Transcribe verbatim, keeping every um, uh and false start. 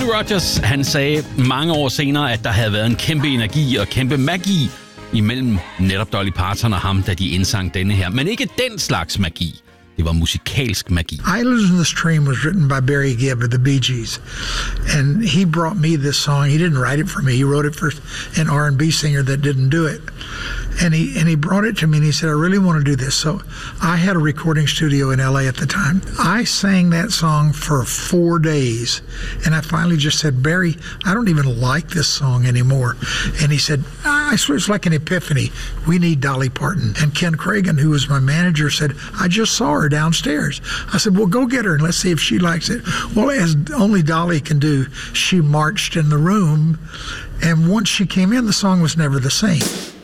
Kenny Rogers, han sagde mange år senere, at der havde været en kæmpe energi og kæmpe magi imellem netop Dolly Parton og ham, da de indsang denne her. Men ikke den slags magi. Det var musikalsk magi. Islands in the Stream was written by Barry Gibb of the Bee Gees. And he brought me this song. He didn't write it for me. He wrote it for an R and B singer that didn't do it. And he and he brought it to me and he said, I really want to do this. So I had a recording studio in L A at the time. I sang that song for four days. And I finally just said, Barry, I don't even like this song anymore. And he said, I swear it's like an epiphany. We need Dolly Parton. And Ken Cragen, who was my manager, said, I just saw her downstairs. I said, well, go get her and let's see if she likes it. Well, as only Dolly can do, she marched in the room. And once she came in, the song was never the same.